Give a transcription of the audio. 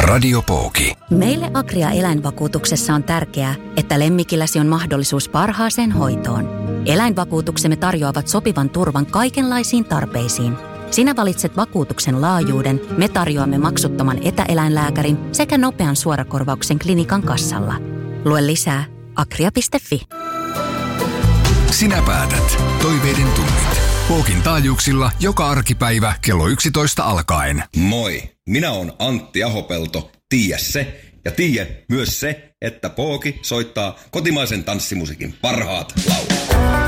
Radio Pooki. Meille Agria eläinvakuutuksessa on tärkeää, että lemmikilläsi on mahdollisuus parhaaseen hoitoon. Eläinvakuutuksemme tarjoavat sopivan turvan kaikenlaisiin tarpeisiin. Sinä valitset vakuutuksen laajuuden, me tarjoamme maksuttoman etäeläinlääkärin sekä nopean suorakorvauksen klinikan kassalla. Lue lisää agria.fi. Sinä päätät. Toiveiden tunnit. Pookin taajuuksilla joka arkipäivä kello 11 alkaen. Moi, minä on Antti Ahopelto. Tiedä se ja tiedä myös se, että Pooki soittaa kotimaisen tanssimusiikin parhaat laulut.